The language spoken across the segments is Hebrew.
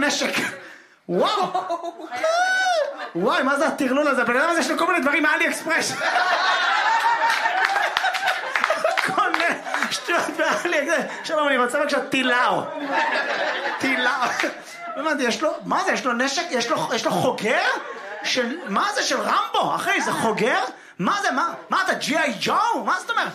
נשק. וואו. וואי, מה זה הטרלול הזה? בן אדם הזה יש לו כל מיני דברים מאלי אקספרס. כל מיני שטויות מאלי אקספרס. שלום, אני רוצה בבקשה טילאו. טילאו. יש לו, מה זה? יש לו נשק? יש לו חוגר? מה זה של רמבו? אחי, זה חוגר? מה זה? מה אתה, ג'י.איי ג'ו? מה זאת אומרת?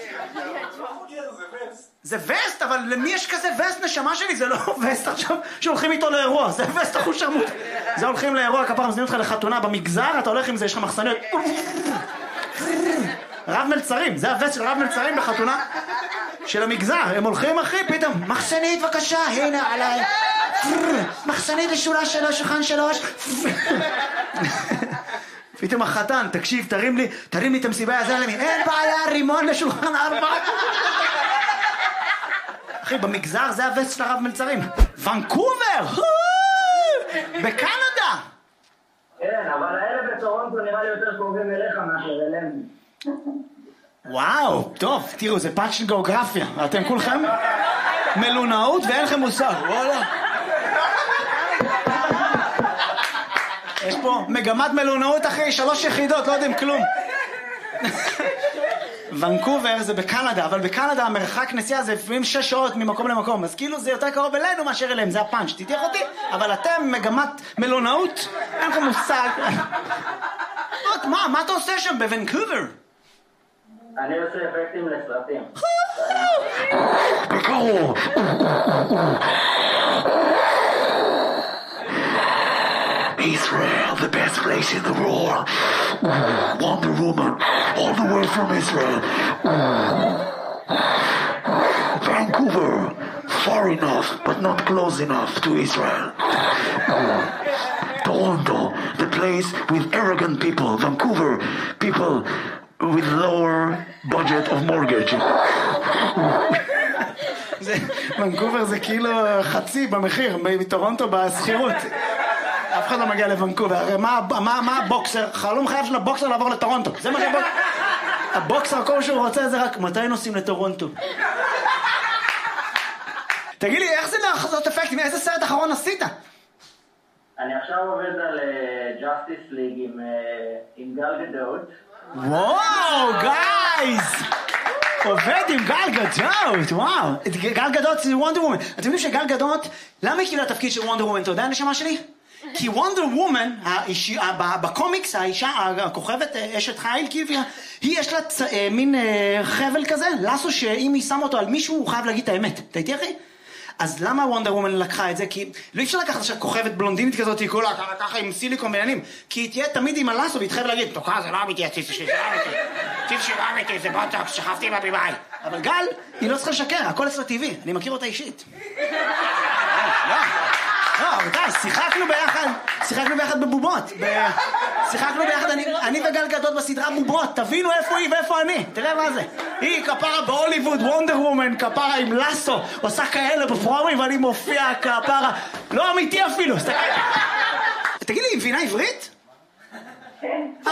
זה וסט, אבל למי יש כזה וסט נשמה שלי? זה לא וסט עכשיו שהולכים איתו לאירוע, זה וסט אחוז שרמוט. זה הולכים לאירוע, כפר מזמין אותך לחתונה במגזר, אתה הולך עם זה, יש לך מחסניות. רב מלצרים, זה הווסט של רב מלצרים בחתונה של המגזר. הם הולכים אחי, פתאום, מחסנית בבקשה, הנה עליי. מחסנית לשולה שלוש, שולחן שלוש. פתאום החתן, תקשיב, תרים לי את המסיבה הזה, אין בעיה, רימון לשולחן 4. אחי, במגזר זה הווסט של הרב מלצרים. ונקובר! בקנדה! כן, אבל האלה בטורונטו נראה לי יותר קרובים אליך מאשר אלינו. וואו, טוב, תראו, זה פאנץ' של גיאוגרפיה. אתם כולכם מלונאות ואין לכם מושג. וואלה. יש פה מגמת מלונאות אחרי 3 יחידות, לא יודעים כלום. ונקובר זה בקנדה, אבל בקנדה המרחק נסיעה זה לפעמים 6 שעות ממקום למקום, אז כאילו זה יותר קרוב אלינו מאשר אליהם, זה הפאנץ', תתייח אותי, אבל אתם מגמת מלונאות, אין לכם מושג. מה אתה עושה שם בוונקובר? אני עושה אפקטים לסרטים. בקרוב. Israel, the best place in the world. Wonder Woman, all the way from Israel. Vancouver, far enough, but not close enough to Israel. Toronto, the place with arrogant people. Vancouver, people with lower budget of mortgage. ונקובר זה כאילו חצי במחיר, מטורונטו בסחירות. אף אחד לא מגיע לוונקובר, הרי מה הבוקסר? חלום חייב של הבוקסר לעבור לטורונטו, זה מה שבוקסר. הבוקסר כל שהוא רוצה זה רק מתי נוסעים לטורונטו. תגיד לי, איך זה לעשות אפקטים? איזה סרט אחרון עשית? אני עכשיו עובד על Justice League עם גל גדות. וואו, גייז! עובד עם גל גדות, וואו. גל גדות זה וונדר וומן. אתם יודעים שגל גדות, למה היא קיבלה התפקיד של וונדר וומן? אתה יודע הנשמה שלי? כי וונדר וומן, בקומיקס, האישה, הכוכבת, אשת חיל, היא יש לה מין חבל כזה, לסו שאם היא שמה אותו על מישהו, הוא חייב להגיד את האמת. אתה איתי אחי? אז למה וונדר וומן לקחה את זה? כי לא אפשר לקחת עכשיו כוכבת בלונדינית כזאת, היא כולה ככה עם סיליקון בעניינים, כי היא תהיה תמיד עם הלסו, והיא תחייב להגיד, תוקע, זה לא אמיתי, הציץ שלי, זה לא אמיתי, ציץ שלי לא אמיתי, זה בוטוקס, שכבתי בביבי. אבל גל, היא לא צריכה לשקר, הכל אצלה טבעי, אני מכיר אותה אישית. לא, די, שיחקנו ביחד בבובות. שיחקנו ביחד, אני וגל גדות בסדרה בובות, תבינו איפה היא ואיפה אני, תראה מה זה. היא כפרה בהוליווד, וונדר וומן, כפרה עם לסו, עושה כאלה בפרומים ואני מופיע כפרה, לא אמיתי אפילו. תגיד לי, היא מבינה עברית? כן.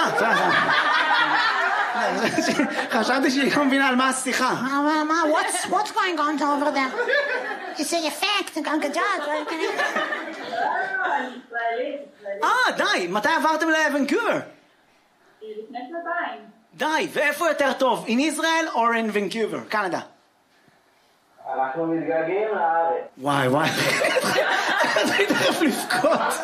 חשבתי שהיא לא מבינה על מה השיחה. What's going on over there? You say effect, גל גדות. די, מתי עברתם לוונקובר? לפני 2 די, ואיפה יותר טוב? In Israel or in Vancouver? קנדה. אנחנו מתגעגעים לארץ. וואי. אני תכף לבכות.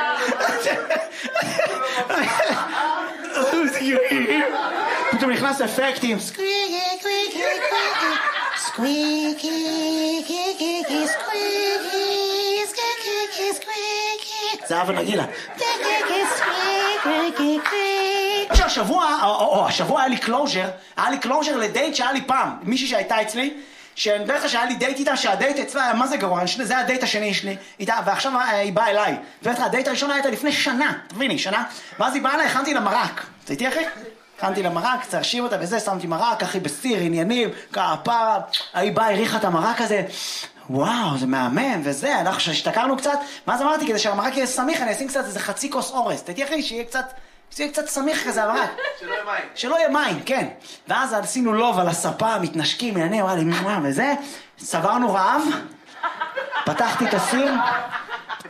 פתאום נכנס אפקטים. סקוויקי, קוויקי, קוויקי. סקוויקי, קוויקי, סקוויקי. סקוויקי, סקוויקי. זה אבא נגילה. סקוויקי, סקוויקי, קוויקי. השבוע היה לי קלוז'ר לדייט שהיה לי פעם. מישהי שהייתה אצלי, שאני בדרך כלל שהיה לי דייט איתה, שהדייט אצלה היה מה זה גרוע, זה הדייט השני שלי איתה, ועכשיו היא באה אליי. הדייט הראשון הייתה לפני שנה, תביני, שנה, ואז היא באה אליי, הכנתי לה מרק. אתה איתי אחי? הכנתי לה מרק, צרשים אותה וזה, שמתי מרק, אחי בסיר, עניינים, כפה, היא באה, הריחה את המרק הזה, וואו, זה מהמם, וזה, אנחנו השתכרנו קצת, ואז אמרתי, כדי שהמרק יהיה סמיך, אני אשים קצת איזה חצי כוס אורז, אתה איתי אחי, שיהיה קצת סמיך כזה המרק. שלא יהיה מים, כן. ואז עשינו לוב על הספה, מתנשקים, עניינים, וואלה, וזה, סברנו רעב, פתחתי את הסיר,